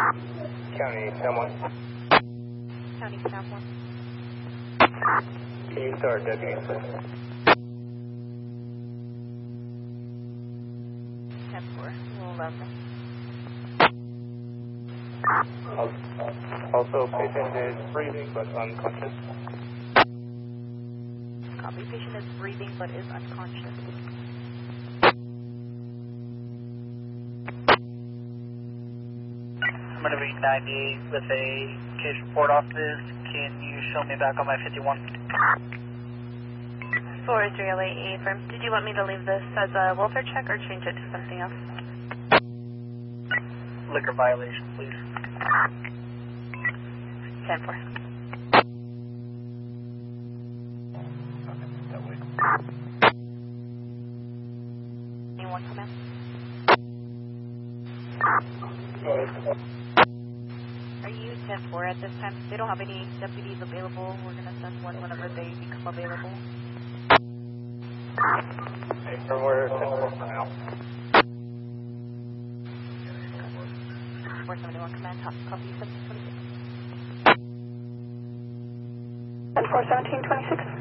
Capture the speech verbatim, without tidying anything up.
County Sam one. County Sam one. Can you start deputy, please? ten four, we'll allow them. Also, patient is breathing but unconscious. Copy, patient is breathing but is unconscious. I'm going to be ninety-eight with a case report off this. Can you show me back on my fifty-one? four three oh eight firm. Did you want me to leave this as a welfare check or change it to something else? Liquor violation, please. ten four. Anyone come in? Are you ten four at this time? They don't have any deputies available. We're going to send one whenever they become available. Okay, from where ten four for now. four seventy-one command, top copy seventeen twenty-six. ten four seventeen twenty-six.